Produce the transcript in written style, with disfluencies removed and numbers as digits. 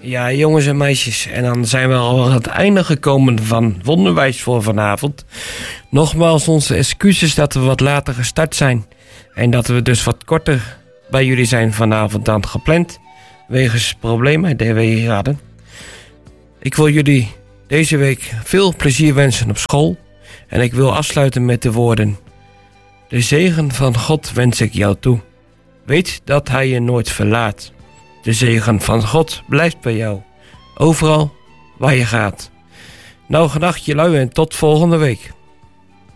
Ja, jongens en meisjes, en dan zijn we al aan het einde gekomen van Wonderwijs voor vanavond. Nogmaals onze excuses dat we wat later gestart zijn en dat we dus wat korter bij jullie zijn vanavond dan gepland, wegens problemen die we hier hadden. Ik wil jullie deze week veel plezier wensen op school en ik wil afsluiten met de woorden: de zegen van God wens ik jou toe. Weet dat hij je nooit verlaat. De zegen van God blijft bij jou, overal waar je gaat. Nou, gedag jelui en tot volgende week.